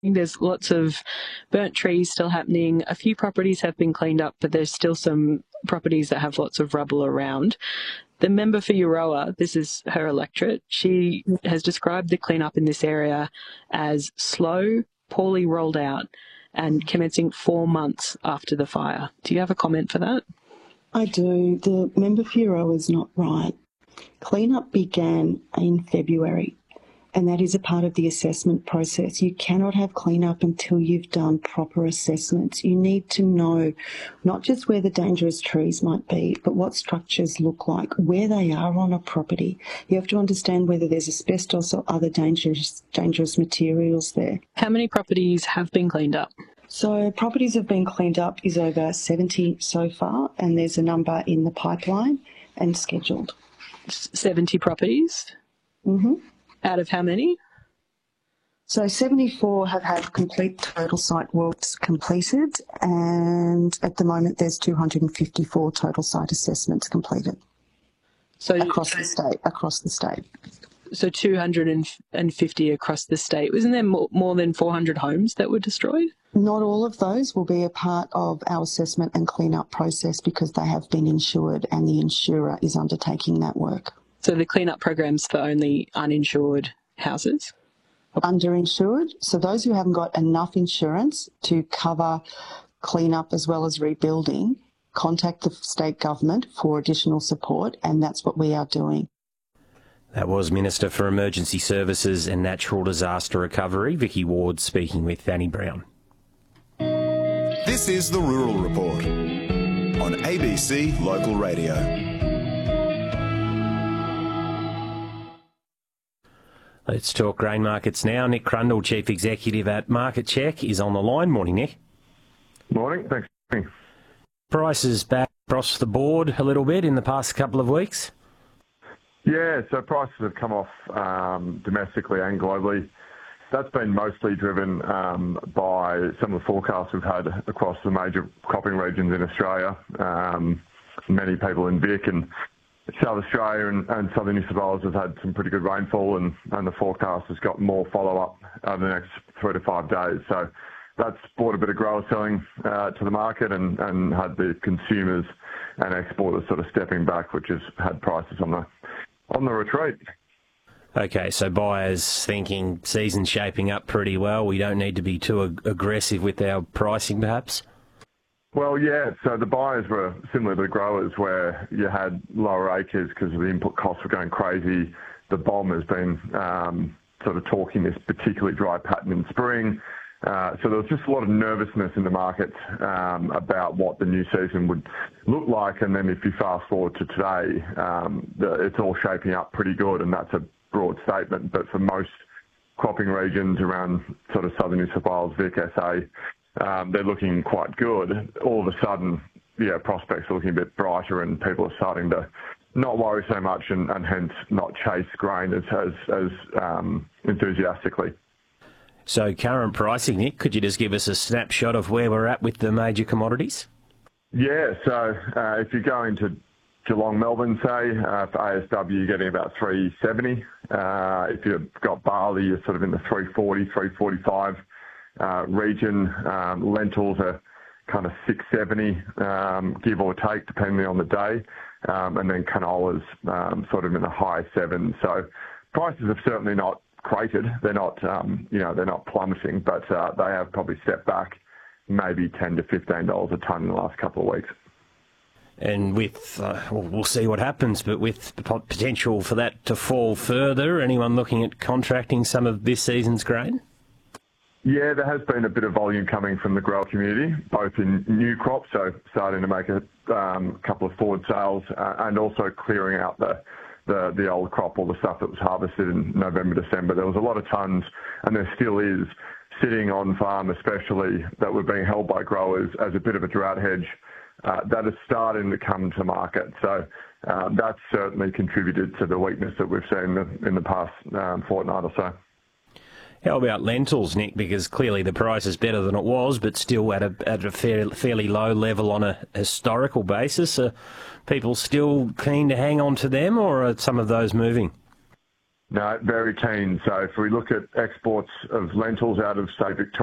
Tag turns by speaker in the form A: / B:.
A: There's lots of burnt trees still happening. A few properties have been cleaned up, but there's still some properties that have lots of rubble around. The member for Euroa, this is her electorate, she has described the cleanup in this area as slow, poorly rolled out, and commencing 4 months after the fire. Do you have a comment for that?
B: I do. The member for Euroa is not right. Cleanup began in February, and that is a part of the assessment process. You cannot have cleanup until you've done proper assessments. You need to know not just where the dangerous trees might be, but what structures look like, where they are on a property. You have to understand whether there's asbestos or other dangerous materials there.
A: How many properties have been cleaned up?
B: So properties have been cleaned up is over 70 so far, and there's a number in the pipeline and scheduled.
A: 70 properties?
B: Mm-hmm.
A: Out of how many?
B: So 74 have had complete total site works completed, and at the moment there's 254 total site assessments completed. So across the state.
A: So 250 across the state. Wasn't there more than 400 homes that were destroyed?
B: Not all of those will be a part of our assessment and clean-up process because they have been insured and the insurer is undertaking that work.
A: So the clean-up program's for only uninsured houses?
B: Underinsured. So those who haven't got enough insurance to cover clean-up as well as rebuilding, contact the state government for additional support, and that's what we are doing.
C: That was Minister for Emergency Services and Natural Disaster Recovery, Vicky Ward, speaking with Fanny Brown.
D: This is the Rural Report on ABC Local Radio.
C: Let's talk grain markets now. Nick Crundle, Chief Executive at Market Check, is on the line. Morning, Nick.
E: Morning, thanks.
C: Prices back across the board a little bit in the past couple of weeks?
E: Yeah, so prices have come off domestically and globally. That's been mostly driven by some of the forecasts we've had across the major cropping regions in Australia. Many people in Vic and South Australia and southern New South Wales have had some pretty good rainfall, and the forecast has got more follow-up over the next 3 to 5 days. So that's brought a bit of grower selling to the market and had the consumers and exporters sort of stepping back, which has had prices on the retreat.
C: Okay, so buyers thinking season's shaping up pretty well. We don't need to be too aggressive with our pricing, perhaps?
E: Well, yeah, so the buyers were similar to the growers where you had lower acres because the input costs were going crazy. The BOM has been sort of talking this particularly dry pattern in spring. So there was just a lot of nervousness in the market about what the new season would look like. And then if you fast forward to today, it's all shaping up pretty good, and that's a broad statement. But for most cropping regions around sort of southern New South Wales, Vic, SA, they're looking quite good. All of a sudden, prospects are looking a bit brighter, and people are starting to not worry so much and hence not chase grain as enthusiastically.
C: So current pricing, Nick, could you just give us a snapshot of where we're at with the major commodities?
E: Yeah, so if you go into Geelong, Melbourne, say, for ASW, you're getting about 370. If you've got barley, you're sort of in the 340, 345 region. Lentils are kind of 670, give or take, depending on the day. And then canola's sort of in the high sevens. So prices have certainly not cratered. They're not, they're not plummeting, but they have probably stepped back maybe $10 to $15 a tonne in the last couple of weeks.
C: And with, we'll see what happens, but with the potential for that to fall further, anyone looking at contracting some of this season's grain?
E: Yeah, there has been a bit of volume coming from the grower community, both in new crops, so starting to make a couple of forward sales, and also clearing out the old crop, all the stuff that was harvested in November, December. There was a lot of tonnes, and there still is, sitting on farm especially, that were being held by growers as a bit of a drought hedge. That is starting to come to market. So that's certainly contributed to the weakness that we've seen in the past fortnight or so.
C: How about lentils, Nick? Because clearly the price is better than it was, but still at a fairly low level on a historical basis. Are people still keen to hang on to them, or are some of those moving?
E: No, very keen. So if we look at exports of lentils out of, say, Victoria,